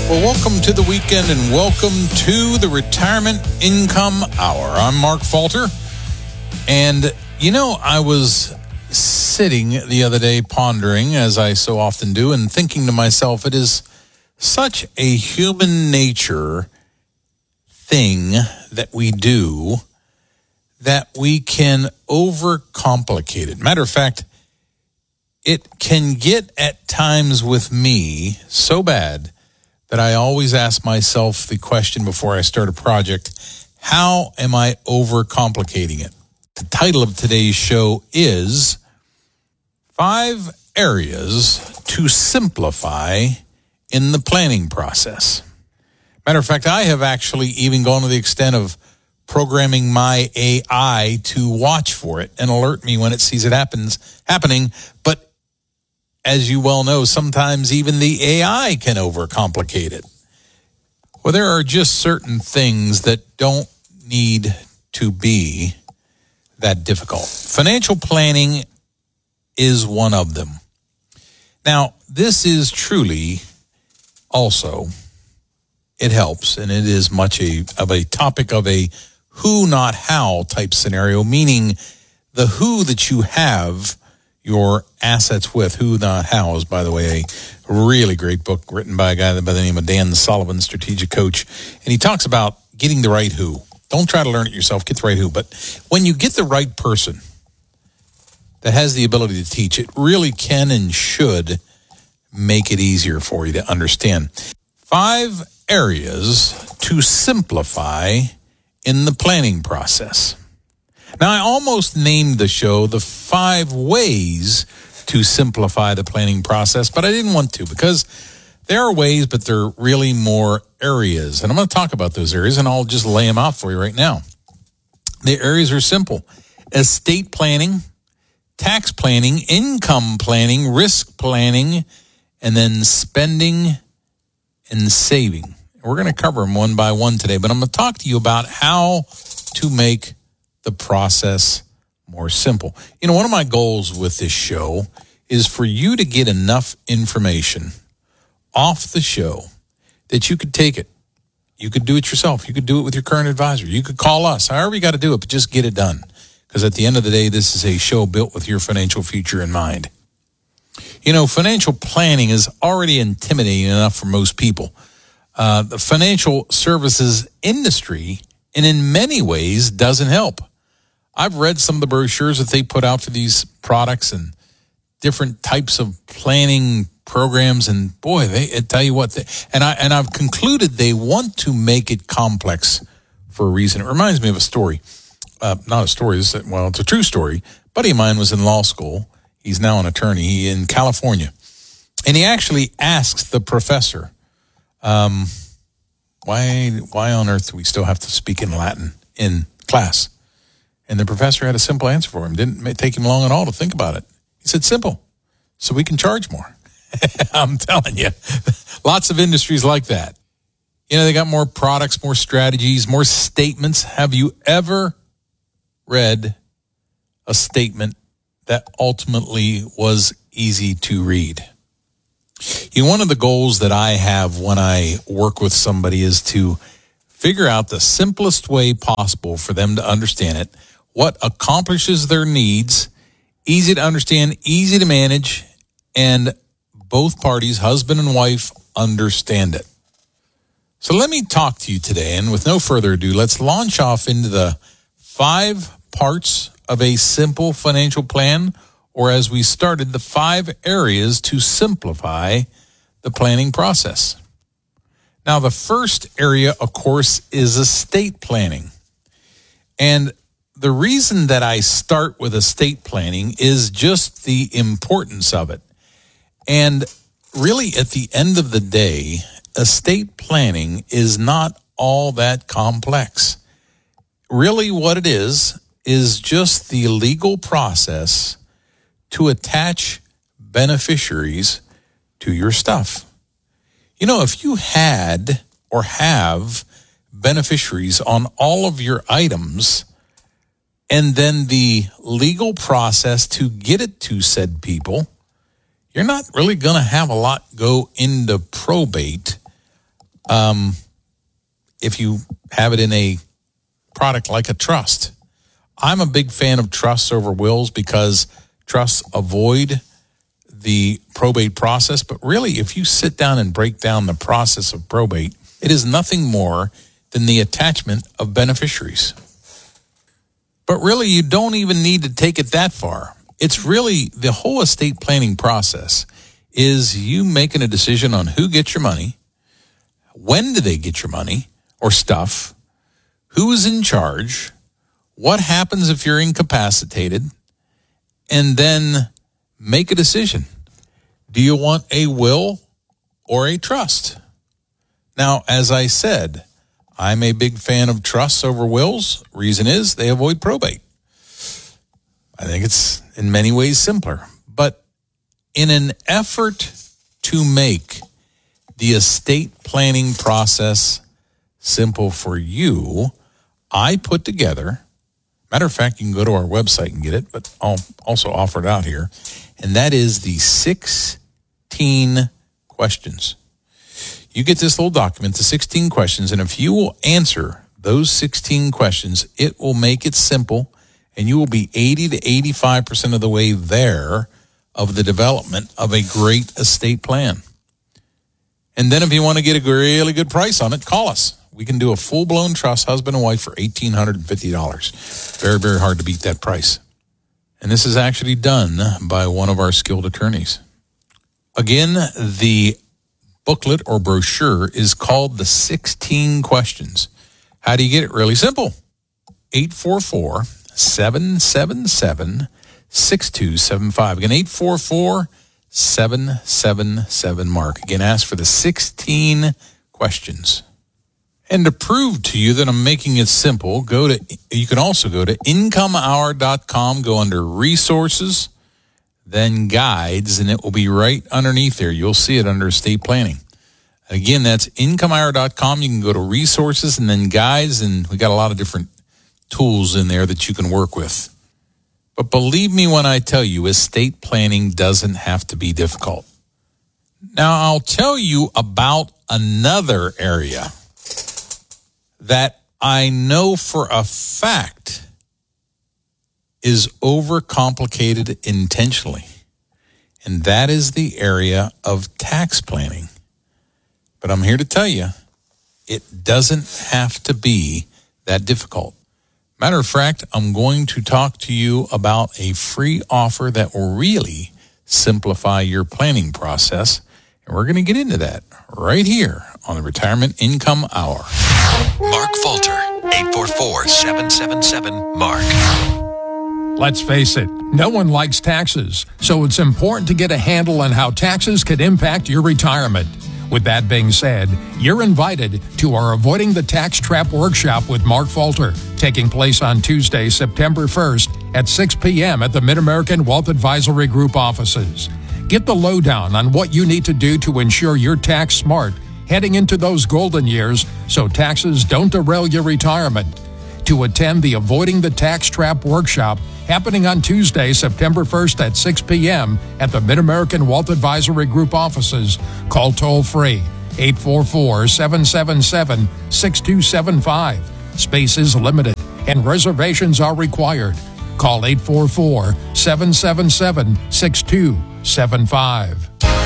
Well, welcome to the weekend and welcome to the Retirement Income Hour. I'm Mark Falter. And, I was sitting the other day pondering, as I so often do, and thinking to myself, it is such a human nature thing that we do that we can overcomplicate it. Matter of fact, it can get at times with me so bad that I always ask myself the question before I start a project, how am I overcomplicating it? The title of today's show is 5 Areas to Simplify in the Planning Process. Matter of fact, I have actually even gone to the extent of programming my AI to watch for it and alert me when it sees it happening. But as you well know, sometimes even the AI can overcomplicate it. Well, there are just certain things that don't need to be that difficult. Financial planning is one of them. Now, this is truly also, it helps, and it is much of a topic of a who, not how type scenario, meaning the who that you have your assets with. Who, Not How is, by the way, a really great book written by a guy by the name of Dan Sullivan, strategic coach. And he talks about getting the right who. Don't try to learn it yourself, get the right who. But when you get the right person that has the ability to teach, it really can and should make it easier for you to understand. 5 areas to simplify in the planning process. Now, I almost named the show the 5 ways to simplify the planning process, but I didn't want to because there are ways, but there are really more areas. And I'm going to talk about those areas, and I'll just lay them out for you right now. The areas are simple: estate planning, tax planning, income planning, risk planning, and then spending and saving. We're going to cover them one by one today, but I'm going to talk to you about how to make the process more simple. One of my goals with this show is for you to get enough information off the show that you could take it. You could do it yourself. You could do it with your current advisor. You could call us. However you got to do it, but just get it done. Because at the end of the day, this is a show built with your financial future in mind. Financial planning is already intimidating enough for most people. The financial services industry, and in many ways, doesn't help. I've read some of the brochures that they put out for these products and different types of planning programs, and boy, I tell you what, I've concluded they want to make it complex for a reason. It reminds me of a story. Not a story, it's a true story. A buddy of mine was in law school. He's now an attorney in California. And he actually asks the professor, why on earth do we still have to speak in Latin in class? And the professor had a simple answer for him. Didn't take him long at all to think about it. He said, simple, so we can charge more. I'm telling you, lots of industries like that. They got more products, more strategies, more statements. Have you ever read a statement that ultimately was easy to read? One of the goals that I have when I work with somebody is to figure out the simplest way possible for them to understand it, what accomplishes their needs, easy to understand, easy to manage, and both parties, husband and wife, understand it. So let me talk to you today, and with no further ado, let's launch off into the 5 parts of a simple financial plan, or as we started, the 5 areas to simplify the planning process. Now, the first area, of course, is estate planning. And the reason that I start with estate planning is just the importance of it. And really, at the end of the day, estate planning is not all that complex. Really, what it is just the legal process to attach beneficiaries to your stuff. If you had or have beneficiaries on all of your items, and then the legal process to get it to said people, you're not really going to have a lot go into probate if you have it in a product like a trust. I'm a big fan of trusts over wills because trusts avoid the probate process. But really, if you sit down and break down the process of probate, it is nothing more than the attachment of beneficiaries. But really, you don't even need to take it that far. It's really the whole estate planning process is you making a decision on who gets your money, when do they get your money or stuff, who's in charge, what happens if you're incapacitated, and then make a decision. Do you want a will or a trust? Now, as I said, I'm a big fan of trusts over wills. Reason is they avoid probate. I think it's in many ways simpler. But in an effort to make the estate planning process simple for you, I put together, matter of fact, you can go to our website and get it, but I'll also offer it out here, and that is the 16 questions. You get this little document, the 16 questions, and if you will answer those 16 questions, it will make it simple, and you will be 80 to 85% of the way there of the development of a great estate plan. And then if you want to get a really good price on it, call us. We can do a full-blown trust, husband and wife, for $1,850. Very, very hard to beat that price. And this is actually done by one of our skilled attorneys. Again, the booklet or brochure is called the 16 Questions. How do you get it? Really simple. 844-777-6275. Again, 844-777-MARK. Again, ask for the 16 questions. And to prove to you that I'm making it simple, you can also go to incomehour.com, go under resources, then guides, and it will be right underneath there. You'll see it under estate planning. Again, that's incomehour.com. You can go to resources and then guides, and we got a lot of different tools in there that you can work with. But believe me when I tell you, estate planning doesn't have to be difficult. Now, I'll tell you about another area that I know for a fact is overcomplicated intentionally, and that is the area of tax planning. But I'm here to tell you, it doesn't have to be that difficult. Matter of fact, I'm going to talk to you about a free offer that will really simplify your planning process, and we're going to get into that right here on the Retirement Income Hour. Mark Falter, 844-777-MARK. Let's face it, no one likes taxes, so it's important to get a handle on how taxes could impact your retirement. With that being said, you're invited to our Avoiding the Tax Trap workshop with Mark Falter, taking place on Tuesday, September 1st at 6 p.m. at the Mid-American Wealth Advisory Group offices. Get the lowdown on what you need to do to ensure you're tax smart heading into those golden years so taxes don't derail your retirement. To attend the Avoiding the Tax Trap workshop happening on Tuesday, September 1st at 6 p.m. at the Mid-American Wealth Advisory Group offices, call toll-free 844-777-6275. Space is limited and reservations are required. Call 844-777-6275.